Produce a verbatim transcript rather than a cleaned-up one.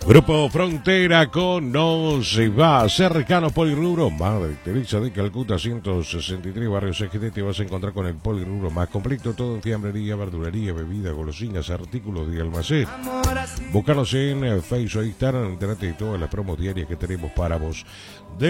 Grupo Frontera con No Se Va, cercano Polirrubro, Madre Teresa de Calcuta, ciento sesenta y tres, Barrio C G T. Te vas a encontrar con el Polirrubro más completo, todo en fiambrería, verdulería, bebida, golosinas, artículos de almacén. Búscanos en Facebook o Instagram, entérate de todas las promos diarias que tenemos para vos. De